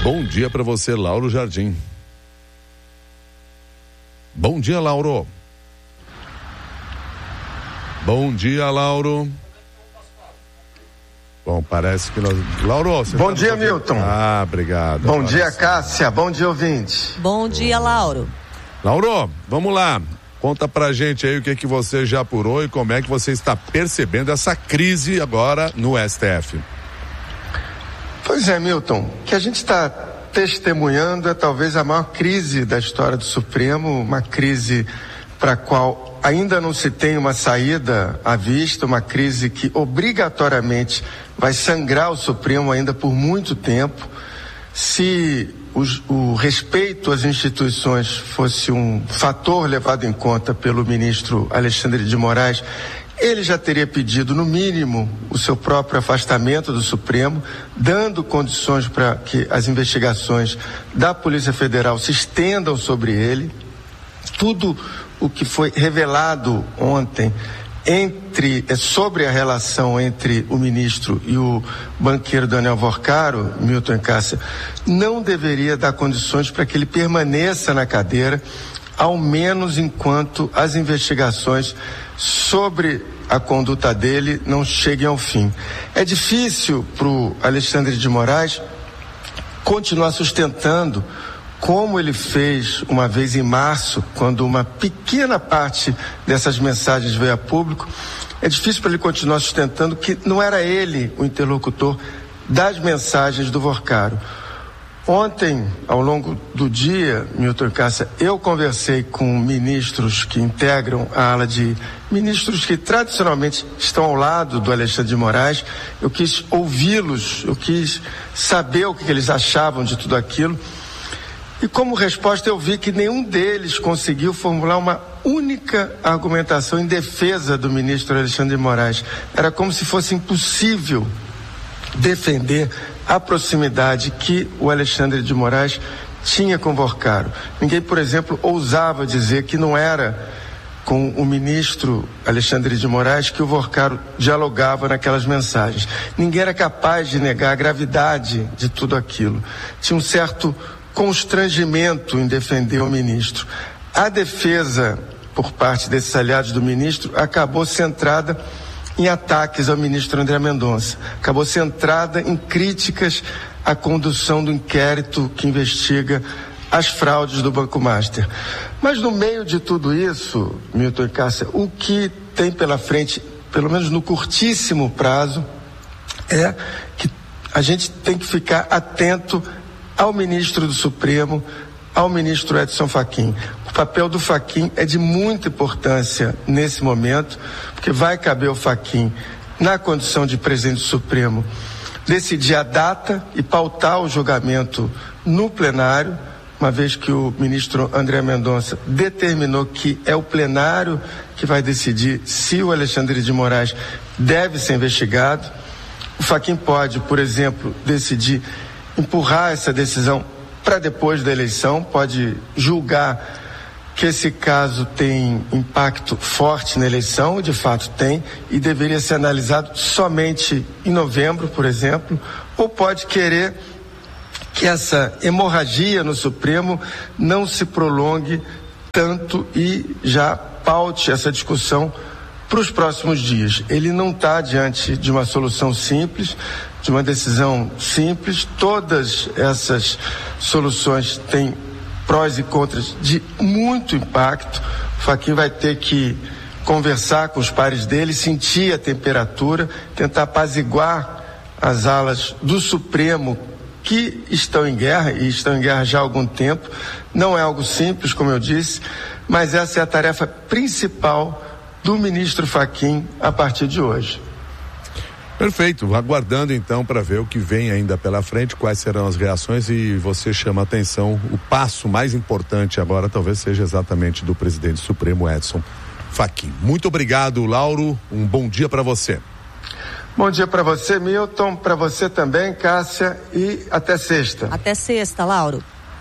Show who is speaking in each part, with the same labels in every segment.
Speaker 1: Bom dia para você, Lauro Jardim. Bom dia, Lauro. Bom dia, Lauro. Bom, parece que nós... Lauro, você
Speaker 2: bom dia, Milton.
Speaker 1: Ah, obrigado.
Speaker 2: Bom dia, Cássia. Bom dia, ouvinte.
Speaker 3: Bom dia, Lauro.
Speaker 1: Lauro, vamos lá. Conta pra gente aí o que você já apurou e como é que você está percebendo essa crise agora no STF.
Speaker 2: Pois é, Milton, o que a gente está testemunhando é talvez a maior crise da história do Supremo, uma crise para a qual ainda não se tem uma saída à vista, uma crise que obrigatoriamente vai sangrar o Supremo ainda por muito tempo. Se o respeito às instituições fosse um fator levado em conta pelo ministro Alexandre de Moraes, ele já teria pedido, no mínimo, o seu próprio afastamento do Supremo, dando condições para que as investigações da Polícia Federal se estendam sobre ele. Tudo o que foi revelado ontem sobre a relação entre o ministro e o banqueiro Daniel Vorcaro, Milton e Cássia, não deveria dar condições para que ele permaneça na cadeira, ao menos enquanto as investigações sobre a conduta dele não cheguem ao fim. É difícil para o Alexandre de Moraes continuar sustentando, como ele fez uma vez em março, quando uma pequena parte dessas mensagens veio a público. É difícil para ele continuar sustentando que não era ele o interlocutor das mensagens do Vorcaro. Ontem, ao longo do dia, Milton e Cássia, eu conversei com ministros que integram a ala de ministros que tradicionalmente estão ao lado do Alexandre de Moraes. Eu quis ouvi-los, eu quis saber o que eles achavam de tudo aquilo. E como resposta eu vi que nenhum deles conseguiu formular uma única argumentação em defesa do ministro Alexandre de Moraes. Era como se fosse impossível defender a proximidade que o Alexandre de Moraes tinha com Vorcaro. Ninguém, por exemplo, ousava dizer que não era com o ministro Alexandre de Moraes que o Vorcaro dialogava naquelas mensagens. Ninguém era capaz de negar a gravidade de tudo aquilo. Tinha um certo constrangimento em defender o ministro. A defesa por parte desses aliados do ministro acabou centrada em ataques ao ministro André Mendonça, acabou centrada em críticas à condução do inquérito que investiga as fraudes do Banco Master. Mas no meio de tudo isso, Milton e Cássia, o que tem pela frente, pelo menos no curtíssimo prazo, é que a gente tem que ficar atento ao ministro do Supremo, ao ministro Edson Fachin. O papel do Fachin é de muita importância nesse momento, porque vai caber ao Fachin, na condição de presidente do Supremo, decidir a data e pautar o julgamento no plenário, uma vez que o ministro André Mendonça determinou que é o plenário que vai decidir se o Alexandre de Moraes deve ser investigado. O Fachin pode, por exemplo, decidir empurrar essa decisão para depois da eleição, pode julgar que esse caso tem impacto forte na eleição, de fato tem, e deveria ser analisado somente em novembro, por exemplo, ou pode querer que essa hemorragia no Supremo não se prolongue tanto e já paute essa discussão para os próximos dias. Ele não está diante de uma solução simples, de uma decisão simples. Todas essas soluções têm prós e contras de muito impacto. O Fachin vai ter que conversar com os pares dele, sentir a temperatura, tentar apaziguar as alas do Supremo que estão em guerra, e estão em guerra já há algum tempo. Não é algo simples, como eu disse, mas essa é a tarefa principal do ministro Fachin a partir de hoje.
Speaker 1: Perfeito, aguardando então para ver o que vem ainda pela frente, quais serão as reações, e você chama a atenção, o passo mais importante agora talvez seja exatamente do presidente Supremo Edson Fachin. Muito obrigado, Lauro, um bom dia para você.
Speaker 2: Bom dia para você, Milton, para você também, Cássia, e até sexta.
Speaker 3: Até sexta, Lauro.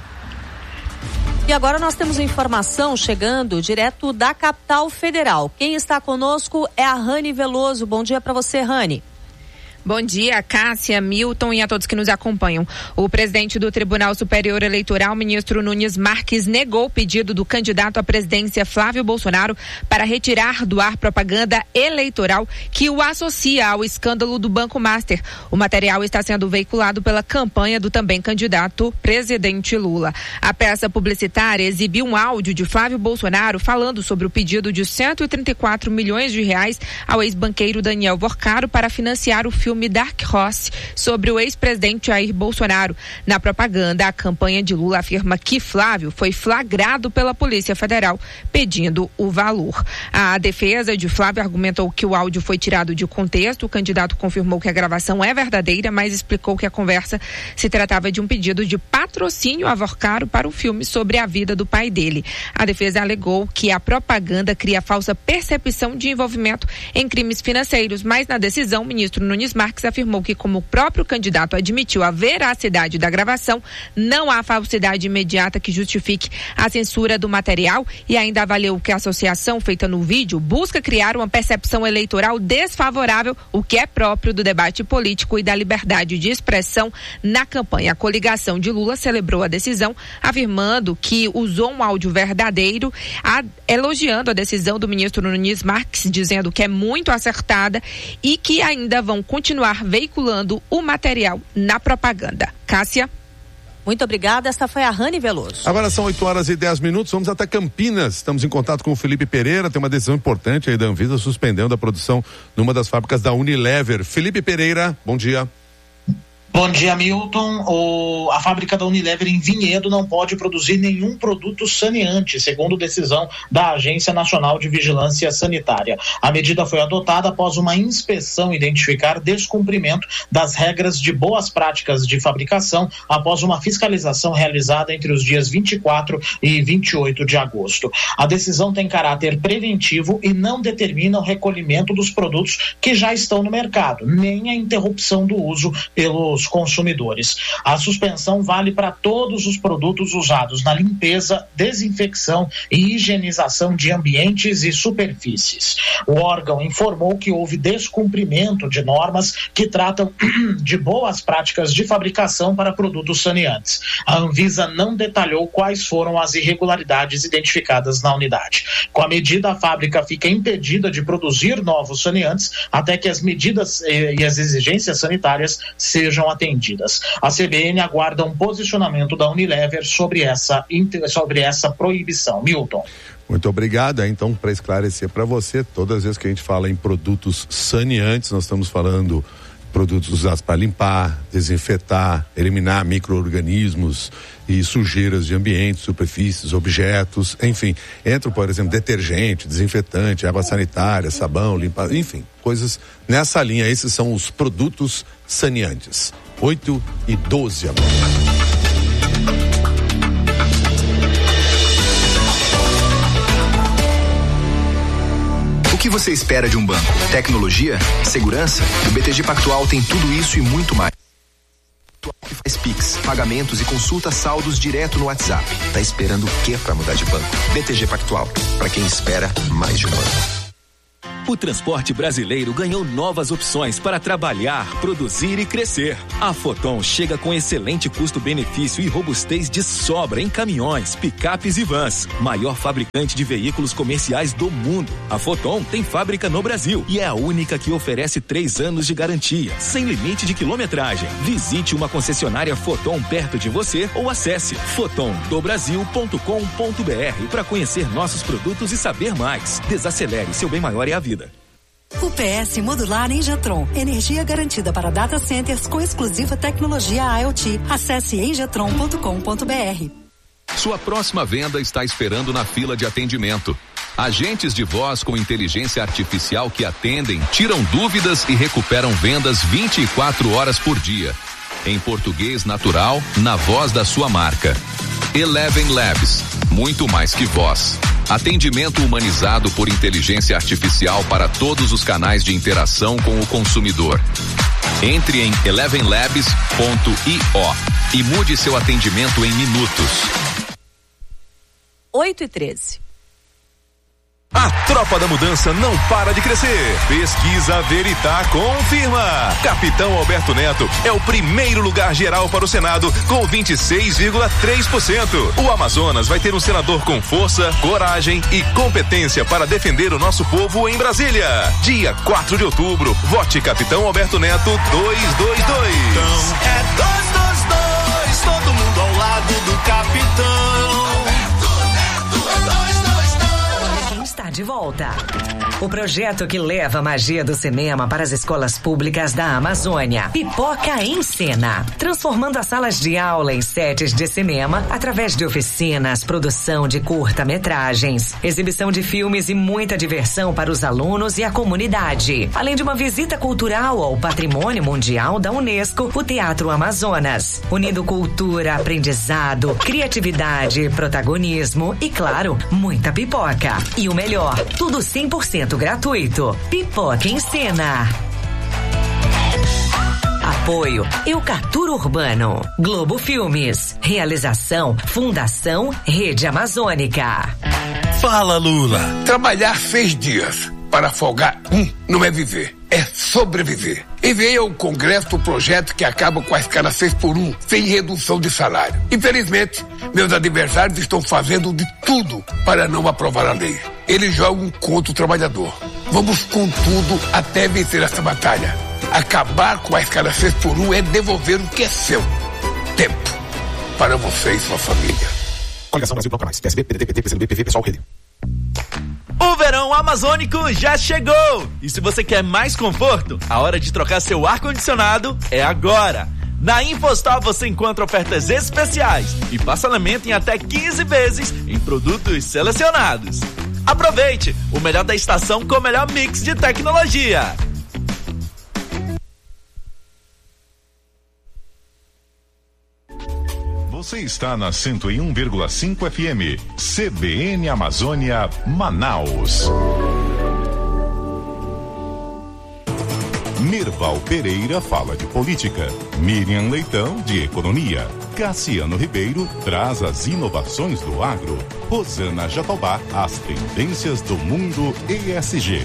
Speaker 3: E agora nós temos informação chegando direto da capital federal. Quem está conosco é a Rani Veloso. Bom dia para você, Rani.
Speaker 4: Bom dia, Cássia, Milton e a todos que nos acompanham. O presidente do Tribunal Superior Eleitoral, ministro Nunes Marques, negou o pedido do candidato à presidência Flávio Bolsonaro para retirar do ar propaganda eleitoral que o associa ao escândalo do Banco Master. O material está sendo veiculado pela campanha do também candidato presidente Lula. A peça publicitária exibiu um áudio de Flávio Bolsonaro falando sobre o pedido de 134 milhões de reais ao ex-banqueiro Daniel Vorcaro para financiar o filme Dark Horse sobre o ex-presidente Jair Bolsonaro. Na propaganda, a campanha de Lula afirma que Flávio foi flagrado pela Polícia Federal pedindo o valor. A defesa de Flávio argumentou que o áudio foi tirado de contexto. O candidato confirmou que a gravação é verdadeira, mas explicou que a conversa se tratava de um pedido de patrocínio a Vorcaro para um filme sobre a vida do pai dele. A defesa alegou que a propaganda cria falsa percepção de envolvimento em crimes financeiros, mas na decisão, o ministro Nunes Marques afirmou que, como o próprio candidato admitiu a veracidade da gravação, não há falsidade imediata que justifique a censura do material e ainda avaliou que a associação feita no vídeo busca criar uma percepção eleitoral desfavorável, o que é próprio do debate político e da liberdade de expressão na campanha. A coligação de Lula celebrou a decisão, afirmando que usou um áudio verdadeiro, elogiando a decisão do ministro Nunes Marques, dizendo que é muito acertada e que ainda vão continuar veiculando o material na propaganda. Cássia.
Speaker 3: Muito obrigada, essa foi a Rani Veloso.
Speaker 1: Agora são 8h10, vamos até Campinas, estamos em contato com o Felipe Pereira, tem uma decisão importante aí da Anvisa suspendendo a produção numa das fábricas da Unilever. Felipe Pereira, bom dia.
Speaker 5: Bom dia, Milton. A fábrica da Unilever em Vinhedo não pode produzir nenhum produto saneante, segundo decisão da Agência Nacional de Vigilância Sanitária. A medida foi adotada após uma inspeção identificar descumprimento das regras de boas práticas de fabricação após uma fiscalização realizada entre os dias 24 e 28 de agosto. A decisão tem caráter preventivo e não determina o recolhimento dos produtos que já estão no mercado, nem a interrupção do uso pelos consumidores. A suspensão vale para todos os produtos usados na limpeza, desinfecção e higienização de ambientes e superfícies. O órgão informou que houve descumprimento de normas que tratam de boas práticas de fabricação para produtos saneantes. A Anvisa não detalhou quais foram as irregularidades identificadas na unidade. Com a medida, a fábrica fica impedida de produzir novos saneantes até que as medidas e as exigências sanitárias sejam atendidas. A CBN aguarda um posicionamento da Unilever sobre essa proibição. Milton.
Speaker 1: Muito obrigado. Então, para esclarecer para você, todas as vezes que a gente fala em produtos saneantes, nós estamos falando produtos usados para limpar, desinfetar, eliminar micro-organismos e sujeiras de ambientes, superfícies, objetos, enfim. Entra, por exemplo, detergente, desinfetante, água sanitária, sabão, limpar, enfim, coisas nessa linha. Esses são os produtos saneantes. 8h12 agora.
Speaker 6: O que você espera de um banco? Tecnologia? Segurança? O BTG Pactual tem tudo isso e muito mais. Que faz Pix, pagamentos e consulta saldos direto no WhatsApp. Tá esperando o quê para mudar de banco? BTG Pactual, para quem espera mais de um ano.
Speaker 7: O transporte brasileiro ganhou novas opções para trabalhar, produzir e crescer. A Foton chega com excelente custo-benefício e robustez de sobra em caminhões, picapes e vans. Maior fabricante de veículos comerciais do mundo. A Foton tem fábrica no Brasil e é a única que oferece 3 anos de garantia, sem limite de quilometragem. Visite uma concessionária Foton perto de você ou acesse fotondobrasil.com.br para conhecer nossos produtos e saber mais. Desacelere, seu bem maior é a vida.
Speaker 8: UPS modular Engetron. Energia garantida para data centers com exclusiva tecnologia IoT. Acesse engetron.com.br.
Speaker 9: Sua próxima venda está esperando na fila de atendimento. Agentes de voz com inteligência artificial que atendem, tiram dúvidas e recuperam vendas 24 horas por dia. Em português natural, na voz da sua marca. Eleven Labs, muito mais que voz. Atendimento humanizado por inteligência artificial para todos os canais de interação com o consumidor. Entre em elevenlabs.io e mude seu atendimento em minutos.
Speaker 3: 8h13.
Speaker 9: A tropa da mudança não para de crescer. Pesquisa Veritá confirma. Capitão Alberto Neto é o primeiro lugar geral para o Senado com 26,3%. O Amazonas vai ter um senador com força, coragem e competência para defender o nosso povo em Brasília. Dia 4 de outubro, vote Capitão Alberto Neto 222.
Speaker 10: Então é 222, todo mundo ao lado do capitão.
Speaker 11: Está de volta. O projeto que leva a magia do cinema para as escolas públicas da Amazônia. Pipoca em Cena. Transformando as salas de aula em sets de cinema através de oficinas, produção de curta-metragens, exibição de filmes e muita diversão para os alunos e a comunidade. Além de uma visita cultural ao Patrimônio Mundial da Unesco, o Teatro Amazonas. Unindo cultura, aprendizado, criatividade, protagonismo e, claro, muita pipoca. E o melhor, tudo 100% gratuito. Pipoca em Cena. Apoio Eucatur Urbano. Globo Filmes. Realização Fundação Rede Amazônica.
Speaker 12: Fala, Lula. Trabalhar 6 dias para folgar não é viver, é sobreviver. Enviei ao Congresso o projeto que acaba com a escala 6x1, sem redução de salário. Infelizmente, meus adversários estão fazendo de tudo para não aprovar a lei. Eles jogam contra o trabalhador. Vamos com tudo até vencer essa batalha. Acabar com a escala 6x1 é devolver o que é seu. Tempo. Para você e sua família.
Speaker 13: Coligação Brasil Bloco Mais. PSB, PDT, PT, PCdoB, PV, Pessoal, Rede.
Speaker 14: O verão amazônico já chegou! E se você quer mais conforto, a hora de trocar seu ar-condicionado é agora! Na Infostal você encontra ofertas especiais e parcelamento em até 15 vezes em produtos selecionados. Aproveite o melhor da estação com o melhor mix de tecnologia.
Speaker 9: Você está na 101,5 FM, CBN Amazônia, Manaus. Mirval Pereira fala de política, Miriam Leitão de economia, Cassiano Ribeiro traz as inovações do agro, Rosana Jatobá as tendências do mundo ESG.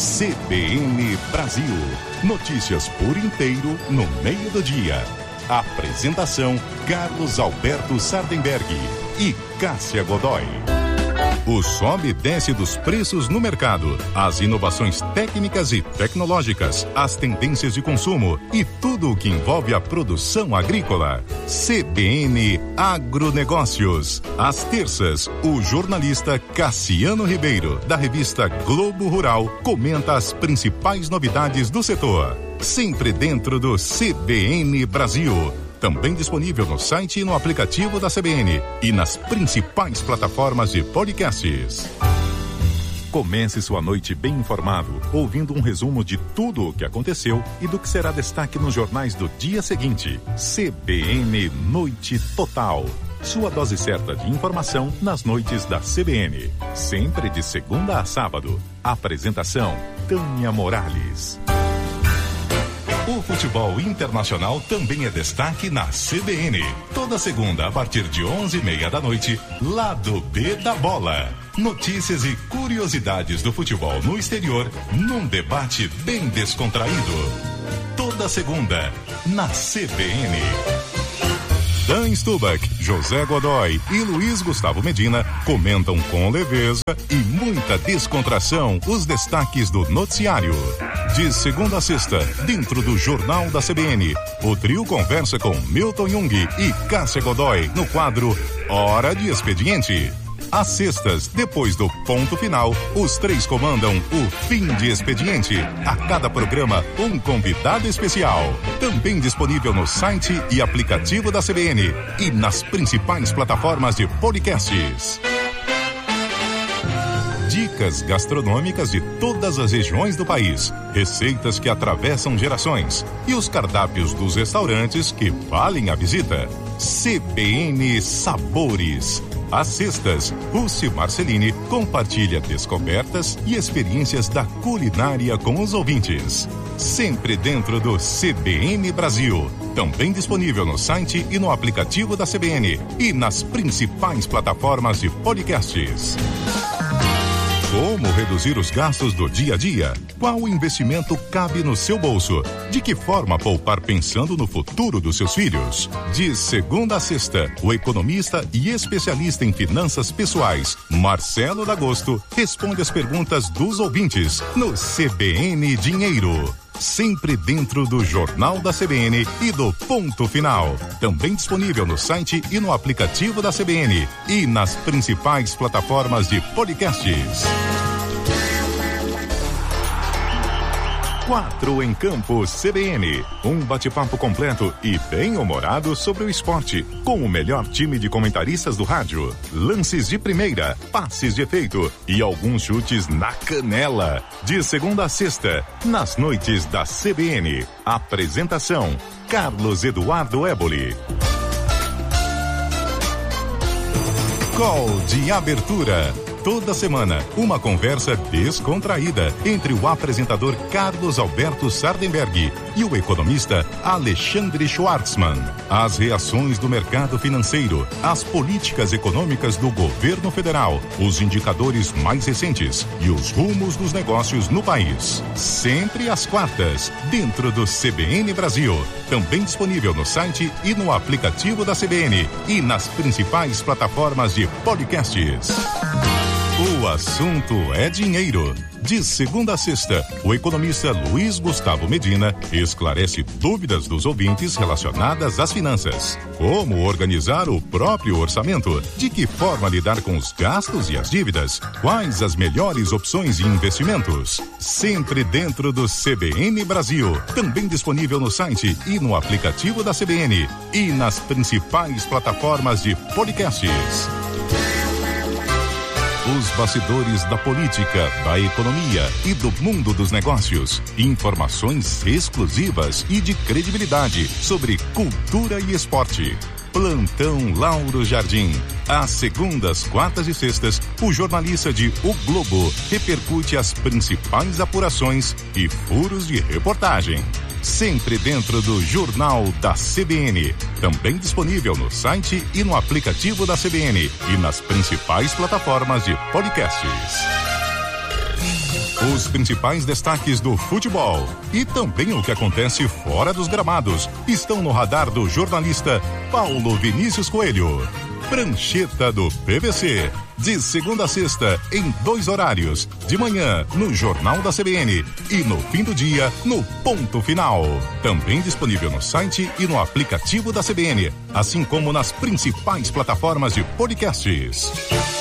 Speaker 9: CBN Brasil, notícias por inteiro no meio do dia. Apresentação Carlos Alberto Sardenberg e Cássia Godoy. O sobe e desce dos preços no mercado, as inovações técnicas e tecnológicas, as tendências de consumo e tudo o que envolve a produção agrícola. CBN Agronegócios. Às terças, o jornalista Cassiano Ribeiro, da revista Globo Rural, comenta as principais novidades do setor. Sempre dentro do CBN Brasil. Também disponível no site e no aplicativo da CBN e nas principais plataformas de podcasts. Comece sua noite bem informado, ouvindo um resumo de tudo o que aconteceu e do que será destaque nos jornais do dia seguinte. CBN Noite Total. Sua dose certa de informação nas noites da CBN. Sempre de segunda a sábado. Apresentação Tânia Morales. O futebol internacional também é destaque na CBN. Toda segunda, a partir de 11h30 da noite, Lado B da Bola. Notícias e curiosidades do futebol no exterior, num debate bem descontraído. Toda segunda, na CBN. Dan Stubach, José Godoy e Luiz Gustavo Medina comentam com leveza e muita descontração os destaques do noticiário. De segunda a sexta, dentro do Jornal da CBN, o trio conversa com Milton Jung e Cássia Godoy no quadro Hora de Expediente. Às sextas, depois do ponto final, os três comandam o Fim de Expediente. A cada programa, um convidado especial. Também disponível no site e aplicativo da CBN e nas principais plataformas de podcasts. Dicas gastronômicas de todas as regiões do país, receitas que atravessam gerações e os cardápios dos restaurantes que valem a visita. CBN Sabores. Às sextas, Rússi Marcelini compartilha descobertas e experiências da culinária com os ouvintes. Sempre dentro do CBN Brasil. Também disponível no site e no aplicativo da CBN e nas principais plataformas de podcasts.
Speaker 15: Como reduzir os gastos do dia a dia? Qual investimento cabe no seu bolso? De que forma poupar pensando no futuro dos seus filhos? De segunda a sexta, o economista e especialista em finanças pessoais, Marcelo D'Agosto, responde as perguntas dos ouvintes no CBN Dinheiro. Sempre dentro do Jornal da CBN e do Ponto Final. Também disponível no site e no aplicativo da CBN e nas principais plataformas de podcasts. 4 em Campo CBN. Um bate-papo completo e bem-humorado sobre o esporte, com o melhor time de comentaristas do rádio. Lances de primeira, passes de efeito e alguns chutes na canela. De segunda a sexta, nas noites da CBN. Apresentação: Carlos Eduardo Éboli. Call de abertura. Toda semana, uma conversa descontraída entre o apresentador Carlos Alberto Sardenberg e o economista Alexandre Schwartzman. As reações do mercado financeiro, as políticas econômicas do governo federal, os indicadores mais recentes e os rumos dos negócios no país. Sempre às quartas, dentro do CBN Brasil. Também disponível no site e no aplicativo da CBN e nas principais plataformas de podcasts. O assunto é dinheiro. De segunda a sexta, o economista Luiz Gustavo Medina esclarece dúvidas dos ouvintes relacionadas às finanças. Como organizar o próprio orçamento? De que forma lidar com os gastos e as dívidas? Quais as melhores opções de investimentos? Sempre dentro do CBN Brasil. Também disponível no site e no aplicativo da CBN e nas principais plataformas de podcasts. Os bastidores da política, da economia e do mundo dos negócios. Informações exclusivas e de credibilidade sobre cultura e esporte. Plantão Lauro Jardim. Às segundas, quartas e sextas, o jornalista de O Globo repercute as principais apurações e furos de reportagem. Sempre dentro do Jornal da CBN. Também disponível no site e no aplicativo da CBN e nas principais plataformas de podcasts. Os principais destaques do futebol e também o que acontece fora dos gramados estão no radar do jornalista Paulo Vinícius Coelho. Prancheta do PVC. De segunda a sexta, em 2 horários. De manhã, no Jornal da CBN. E no fim do dia, no Ponto Final. Também disponível no site e no aplicativo da CBN. Assim como nas principais plataformas de podcasts.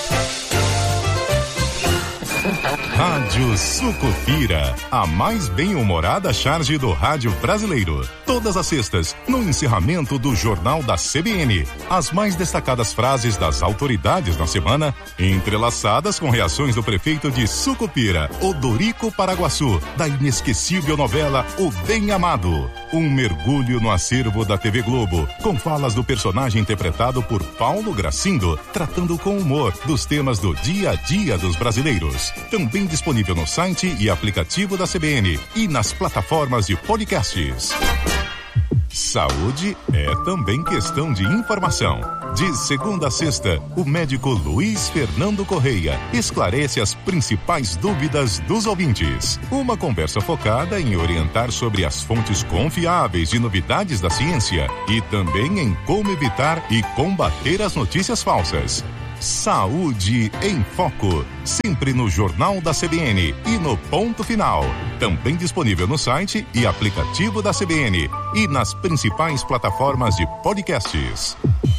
Speaker 15: Rádio Sucupira, a mais bem-humorada charge do rádio brasileiro. Todas as sextas, no encerramento do Jornal da CBN. As mais destacadas frases das autoridades na semana, entrelaçadas com reações do prefeito de Sucupira, Odorico Paraguaçu, da inesquecível novela O Bem Amado. Um mergulho no acervo da TV Globo, com falas do personagem interpretado por Paulo Gracindo, tratando com humor dos temas do dia a dia dos brasileiros. Também disponível no site e aplicativo da CBN e nas plataformas de podcasts. Saúde é também questão de informação. De segunda a sexta, o médico Luiz Fernando Correia esclarece as principais dúvidas dos ouvintes. Uma conversa focada em orientar sobre as fontes confiáveis de novidades da ciência e também em como evitar e combater as notícias falsas. Saúde em Foco, sempre no Jornal da CBN e no Ponto Final. Também disponível no site e aplicativo da CBN e nas principais plataformas de podcasts.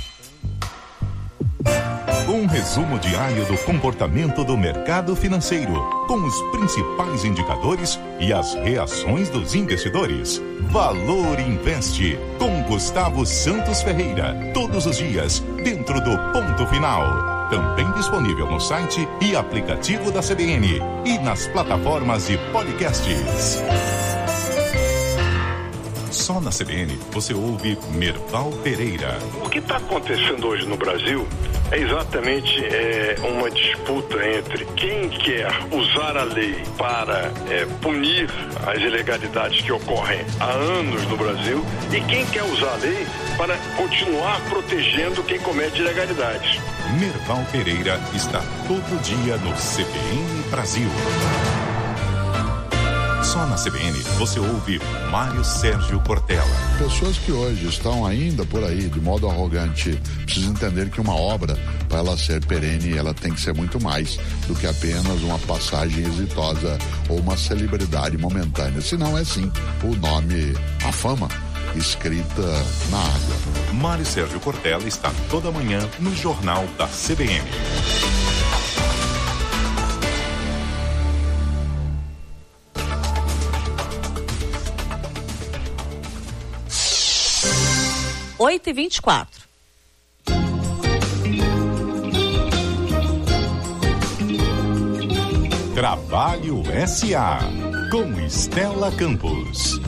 Speaker 15: Um resumo diário do comportamento do mercado financeiro, com os principais indicadores e as reações dos investidores. Valor Investe, com Gustavo Santos Ferreira, todos os dias, dentro do Ponto Final. Também disponível no site e aplicativo da CBN e nas plataformas de podcasts. Só na CBN você ouve Merval Pereira.
Speaker 16: O que está acontecendo hoje no Brasil é exatamente uma disputa entre quem quer usar a lei para punir as ilegalidades que ocorrem há anos no Brasil e quem quer usar a lei para continuar protegendo quem comete ilegalidades.
Speaker 15: Merval Pereira está todo dia no CBN Brasil. Só na CBN você ouve Mário Sérgio Cortella.
Speaker 17: Pessoas que hoje estão ainda por aí de modo arrogante precisam entender que uma obra, para ela ser perene, ela tem que ser muito mais do que apenas uma passagem exitosa ou uma celebridade momentânea. Se não é sim o nome, a fama escrita na água.
Speaker 15: Mário Sérgio Cortella está toda manhã no Jornal da CBN.
Speaker 3: Oito e 24.
Speaker 15: Trabalho SA com Estela Campos.